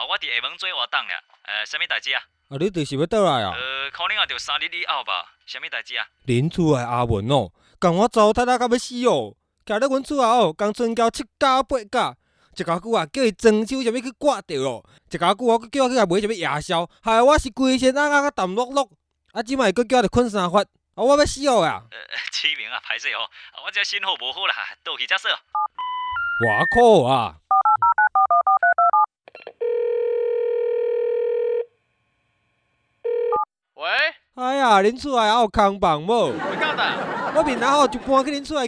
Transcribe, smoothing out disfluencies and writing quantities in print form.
我伫下门做活动呀。啥物代志啊？ 你就是要倒来啊？ 可能也着3日以后吧。啥物代志啊？ 恁厝的阿文哦，共我糟蹋到要死哦！徛咧阮厝后哦，共春娇7甲8甲，一家久啊叫伊装修啥物去挂掉哦，一家久哦，叫我去甲买啥物夜宵，害我是规身仔啊淡落落，即摆佫叫我着困3发，我要死哦呀！ 启明啊，歹势哦，我这身好无好啦，倒去才说。 外口啊！ 喂， 哎呀，恁厝内还有空房无？ 要到哪？ 我明仔吼就搬去恁厝内